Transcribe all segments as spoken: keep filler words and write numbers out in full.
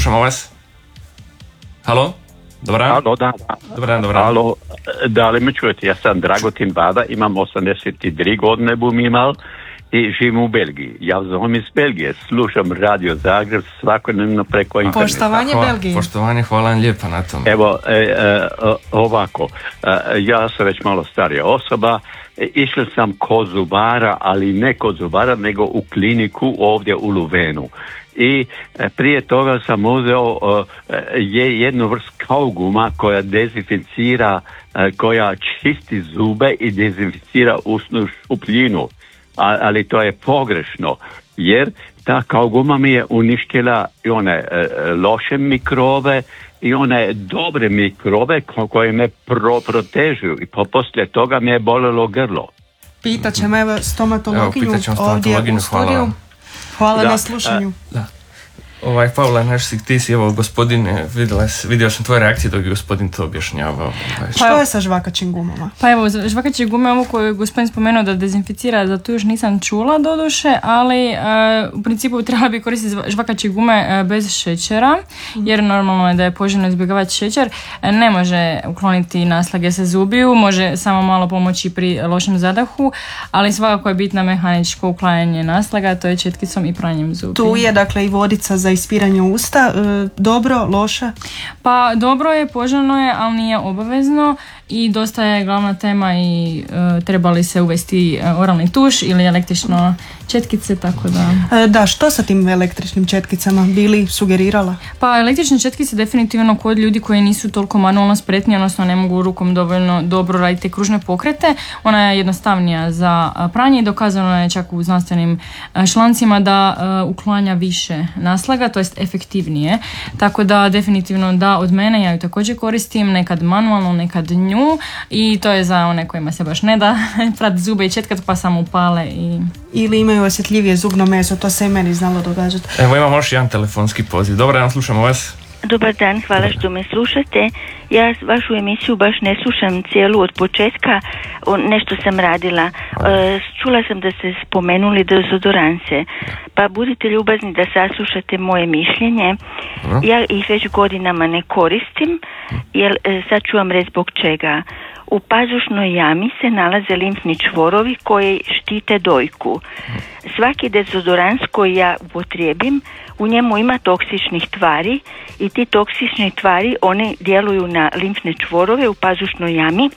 slušamo vas. Halo? Dobar dan. Halo, da, da. Dobar dan, dobar dan. Halo, da li me čujete? Ja sam Dragutin Bada, imam osamdeset tri godine bum imal i živim u Belgiji. Ja zovem iz Belgije, slušam Radio Zagreb svakodnevno preko interneta. Poštovanje Hvala, Belgiji. Poštovanje, hvala vam lijepa na tom. Evo, e, e, ovako, e, ja sam već malo starija osoba, e, išao sam kod zubara, ali ne kod zubara, nego u kliniku ovdje u Luvenu. I e, prije toga sam uzeo e, je jednu vrst kauguma koja dezinficira, e, koja čisti zube i dezinficira usnu šupljinu. A, ali to je pogrešno, jer ta kauguma mi je uništila i one e, loše mikrobe i one dobre mikrobe ko, koje me pro, protežuju i po, poslije toga mi je bolelo grlo. Pitaćemo evo stomatologinju Evo, ćemo ovdje stomatologinju, u studiju. hvala. Hvala Da, na slušanju. Da. Ovaj, Paula, naš si ti si, evo, gospodine, vidjela, vidio sam tvoje reakcije dok je gospodin to objašnjavao. Ovaj, Što je sa žvakačim gumama? Pa evo, žvakaće gume, ovo koju je gospodin spomenuo da dezinficira, da tu još nisam čula doduše, ali e, u principu trebala bi koristiti žvakaće gume e, bez šećera, jer normalno je da je poželjno izbjegavati šećer. E, ne može ukloniti naslage sa zubiju, može samo malo pomoći pri lošem zadahu, ali svakako je bitna mehaničko uklanjanje naslaga, to je četkicom i pranjem zubi. Tu je dakle i vodica za ispiranje usta. E, dobro, loše? Pa dobro je, poželjno je, ali nije obavezno i dosta je glavna tema i e, treba li se uvesti oralni tuš ili električno četkice, tako da... E, da, što sa tim električnim četkicama? Bili sugerirala? Pa električne četkice definitivno kod ljudi koji nisu toliko manualno spretni, odnosno ne mogu rukom dovoljno dobro raditi kružne pokrete. Ona je jednostavnija za pranje i dokazano je čak u znanstvenim člancima da uh, uklanja više naslaga, to jest efektivnije. Tako da definitivno da od mene, ja ju također koristim, nekad manualno, nekad nju i to je za one kojima se baš ne da prati zube i četkat pa samo upale i... Ili imaju osjetljivije zubno meso, to se i meni znalo događati. Evo imamo još jedan telefonski poziv. Dobar dan, slušamo vas. Dobar dan, hvala što me slušate. Ja vašu emisiju baš ne slušam cijelu od početka, nešto sam radila. Čula sam da ste spomenuli dezodoranse, pa budite ljubazni da saslušate moje mišljenje. Ja ih već godinama ne koristim, jer sad ću vam reći zbog čega. U pazušnoj jami se nalaze limfni čvorovi koji štite dojku. Svaki dezodorans koji ja upotrijebim, u njemu ima toksičnih tvari i ti toksične tvari one djeluju na limfne čvorove u pazušnoj jami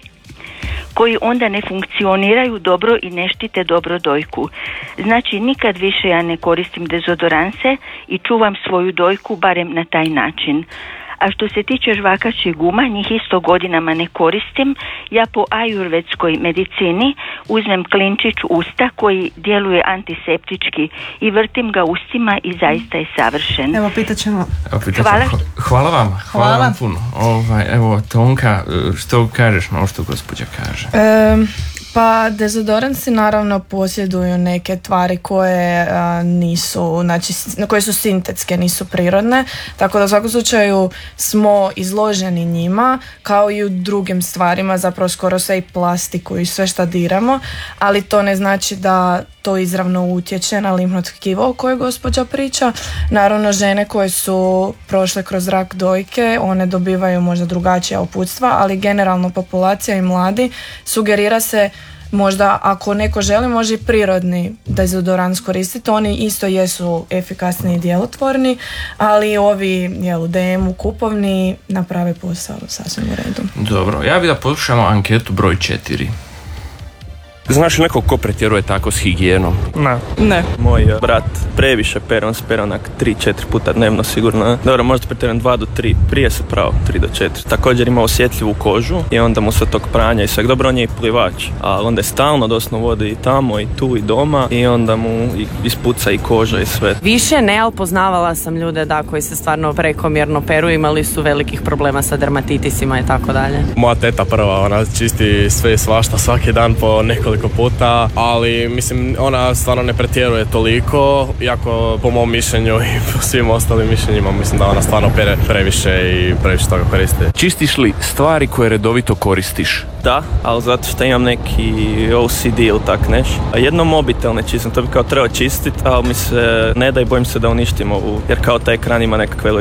koji onda ne funkcioniraju dobro i ne štite dobro dojku. Znači nikad više ja ne koristim dezodoranse i čuvam svoju dojku barem na taj način. A što se tiče žvakačih guma, njih isto godinama ne koristim. Ja po ajurvedskoj medicini uzmem klinčić usta koji djeluje antiseptički i vrtim ga ustima i zaista je savršen. Evo, pitat ćemo. Evo, pitat Hvala. ćemo. Hvala vam, hvala, Hvala. vam puno. Ovaj, evo, Tonka, što kažeš na ovo što gospođa kaže? Um, Pa dezodoransi naravno posjeduju neke tvari koje a, nisu, znači koje su sintetske, nisu prirodne, tako da u svakom slučaju smo izloženi njima kao i u drugim stvarima, zapravo skoro sve i plastiku i sve šta diramo, ali to ne znači da to izravno utječe na limfno tkivo o kojoj gospođa priča. Naravno žene koje su prošle kroz rak dojke, one dobivaju možda drugačija uputstva, ali generalno populacija i mladi sugerira se možda ako neko želi može i prirodni dezodorans koristiti, oni isto jesu efikasni i djelotvorni, ali ovi jel, D M-u kupovni naprave posao sasvim u redu. Dobro, ja bih da poslušamo anketu broj četiri. Znaš li nekog ko pretjeruje tako s higijenom? Ne. Ne. Moj uh, brat previše pere, on se pere onak tri četiri puta dnevno sigurno. Dobro, možda pretjerujem dva do tri, prije se pravo tri do četiri. Također ima osjetljivu kožu i onda mu sve tog pranja i sve. Dobro, on je i plivač, ali onda je stalno doslovno vodi i tamo i tu i doma i onda mu ispuca i koža i sve. Više ne, ali poznavala sam ljude da koji se stvarno prekomjerno peru, imali su velikih problema sa dermatitisima i tako dalje. Moja teta prva, ona čisti sve i svašta svaki dan po nekoliko puta, ali mislim ona stvarno ne pretjeruje toliko, iako po mom mišljenju i po svim ostalim mišljenjima mislim da ona stvarno pere previše i previše toga koriste. Čistiš li stvari koje redovito koristiš? Da, ali zato što imam neki O C D ili tak neš. A jedno mobitel ne čistim, to bi kao trebao čistiti, ali mi se ne da i bojim se da uništim ovu, jer kao taj ekran ima nekakve